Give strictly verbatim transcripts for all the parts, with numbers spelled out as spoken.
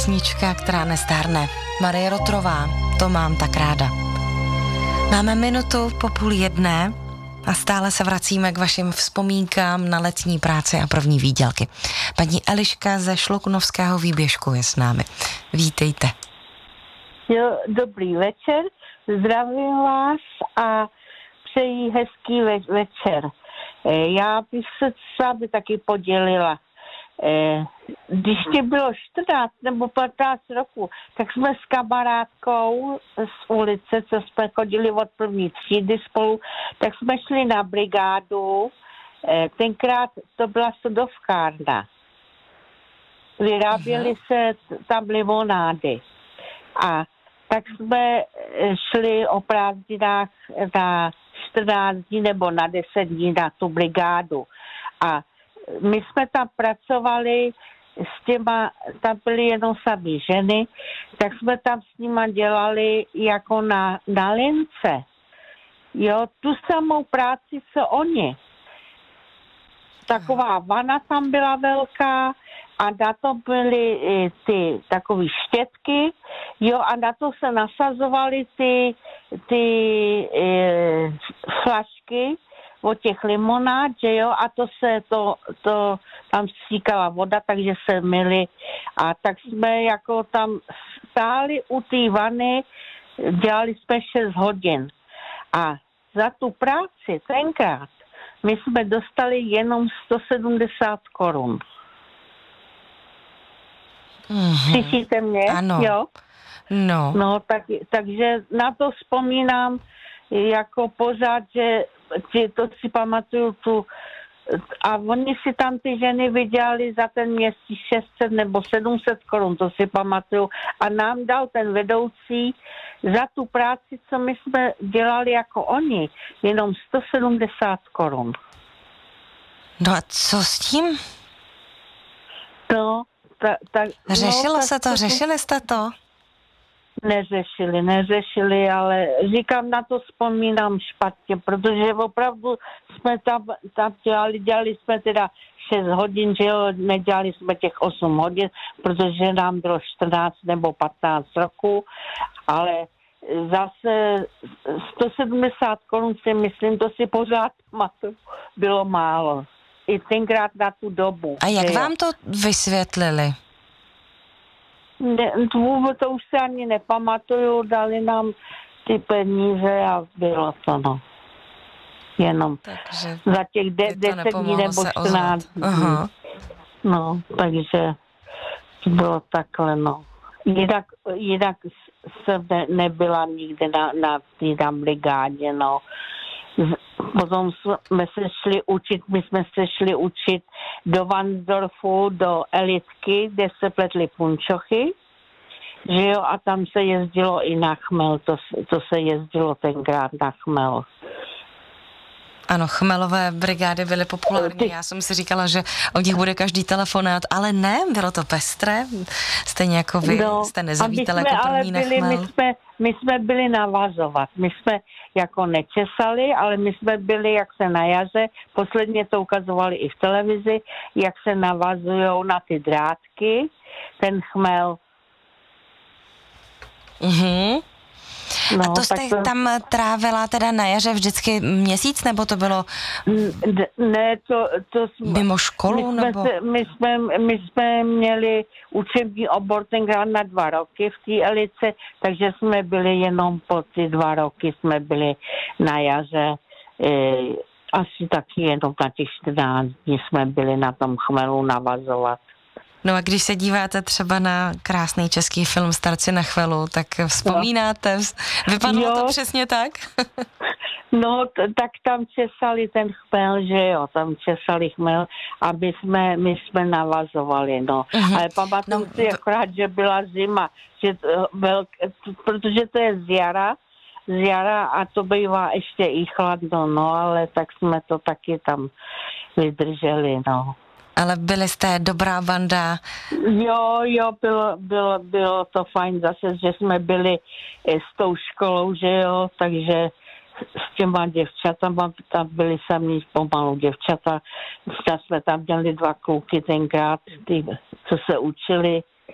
písnička, která nestárne. Marie Rotrová, To mám tak ráda. Máme minutu po půl jedné a stále se vracíme k vašim vzpomínkám na letní práci a první výdělky. Paní Eliška ze Šluknovského výběžku je s námi. Vítejte. Jo, dobrý večer, zdravím vás a přeji hezký ve- večer. Já bych se s vámi taky podělila. Když ti bylo čtrnáct nebo patnáct roku, tak jsme s kamarádkou z ulice, co jsme chodili od první třídy spolu, tak jsme šli na brigádu. Tenkrát to byla sodovkárna. Vyráběly se tam limonády. A tak jsme šli o prázdninách na čtrnáct dní nebo na deset dní na tu brigádu. A my jsme tam pracovali s těma, tam byly jenom samý ženy, tak jsme tam s nima dělali jako na, na lince. Jo, tu samou práci, co oni. Taková vana tam byla velká a na to byly ty takové štětky, jo, a na to se nasazovaly ty, ty e, flašky od těch limonád, že jo, a to se, to, to tam stříkala voda, takže se myli a tak jsme jako tam stáli u té vany, dělali jsme šest hodin a za tu práci tenkrát my jsme dostali jenom sto sedmdesát korun. Mm-hmm. Slyšíte mě? Ano. Jo? No. No, tak, takže na to vzpomínám jako pořád, že ti, to si pamatuju tu a oni si tam ty ženy vydělali za ten měsíc šest set nebo sedm set korun, to si pamatuju. A nám dal ten vedoucí za tu práci, co my jsme dělali jako oni, jenom sto sedmdesát korun. No a co s tím? No, ta, ta, Řešilo no, se to? Řešili jste to? Neřešili, neřešili, ale říkám, na to vzpomínám špatně, protože opravdu jsme tam, tam dělali, dělali jsme teda šest hodin, že jo, nedělali jsme těch osm hodin, protože nám bylo čtrnáct nebo patnáct roku, ale zase sto sedmdesát korun si myslím, to si pořád pamatuju, bylo málo. I tenkrát na tu dobu. A jak že vám to vysvětlili? Ne, to, to už se ani nepamatuju, dali nám ty peníze a bylo to, no. Jenom takže za těch de- deset dní nebo čtrnáct dní. No, takže to bylo takhle, no. Jinak, jinak jsem ne, nebyla nikde na, na té brigádě, no. Potom jsme se šli učit, my jsme se šli učit do Vansdorfu, do Elitky, kde se pletly punčochy, že jo, a tam se jezdilo i na chmel, to, to se jezdilo tenkrát na chmel. Ano, chmelové brigády byly populární, já jsem si říkala, že o nich bude každý telefonát, ale ne, bylo to pestré, stejně jako vy no, jste nezavítali jako první na chmel. My jsme, my jsme byli navazovat, my jsme jako nečesali, ale my jsme byli, jak se na jaře, posledně to ukazovali i v televizi, jak se navazujou na ty drátky, ten chmel. Mhm. No, a to jste to... tam trávila teda na jaře vždycky měsíc, nebo to bylo ne, to, to jsme, mimo školu? My jsme, nebo? Se, my, jsme, my jsme měli učební obor tenkrát na dva roky v té Elice, takže jsme byli jenom po ty dva roky, jsme byli na jaře, e, asi taky jenom na těch čtrnáct dní jsme byli na tom chmelu navazovat. No a když se díváte třeba na krásný český film Starci na chvelu, tak vzpomínáte, vypadlo jo. to přesně tak? No, t- tak tam česali ten chmel, že jo, tam česali chmel a my jsme, my jsme navazovali, no. Uh-huh. Ale pamatuju no, si akorát, že byla zima, že to, velk, protože to je z jara, z jara a to bývá ještě i chladno, no, ale tak jsme to taky tam vydrželi, no. Ale byli jste dobrá banda. Jo, jo, bylo, bylo, bylo to fajn zase, že jsme byli s tou školou, že jo, takže s těma děvčatama, tam byli sami pomalu děvčata, jsme tam měli dva kluky tenkrát, ty, co se učili,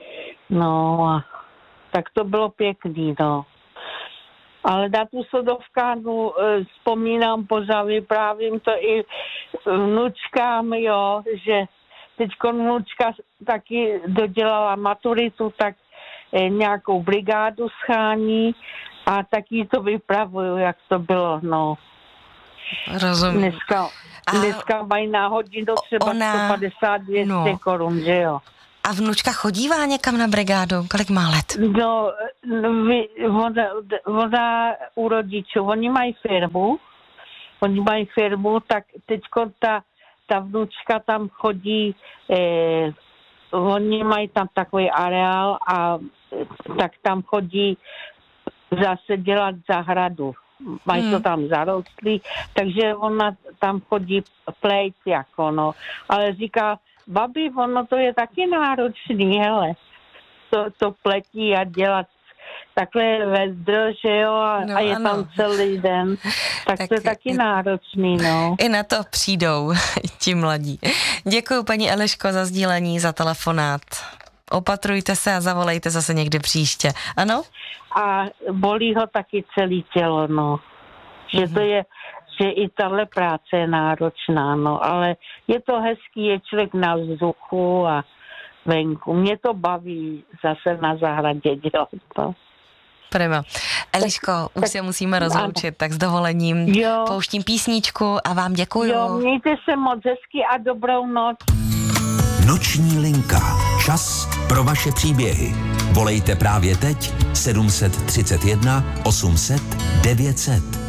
No a tak to bylo pěkný, no. Ale na tu sodovkánu e, vzpomínám pořád, vyprávím to i vnučkám, jo, že teďko vnučka taky dodělala maturitu, tak e, nějakou brigádu schání a taky to vypravuju, jak to bylo, no. Rozumím. Dneska, a dneska mají na hodinu třeba ona... sto padesát dvě stě no. korun, že jo. A vnučka chodívá někam na brigádu? Kolik má let? No, vy, ona, ona u rodičů, oni mají firmu, oni mají firmu, tak teďko ta, ta vnučka tam chodí, eh, oni mají tam takový areál a tak tam chodí zase dělat zahradu. Mají hmm. to tam zarostlý, takže ona tam chodí plejt jako, no. Ale říká, babi, ono to je taky náročný, hele. To, to pletí a dělat takhle vedro, že jo, a, no, a je ano. tam celý den. Tak, tak to je taky náročný, no. I na to přijdou ti mladí. Děkuju, paní Eliško, za sdílení, za telefonát. Opatrujte se a zavolejte zase někdy příště. Ano? A bolí ho taky celé tělo, no. Že mm-hmm. to je, že i tahle práce je náročná, no, ale je to hezký, je člověk na vzduchu a venku. Mě to baví zase na zahradě dělat to. Prima. Eliško, tak, už tak, se musíme rozloučit, ano. tak s dovolením jo. pouštím písničku a vám děkuju. Jo, mějte se moc hezky a dobrou noc. Noční linka. Čas pro vaše příběhy. Volejte právě teď sedm set třicet jedna osm set devět set.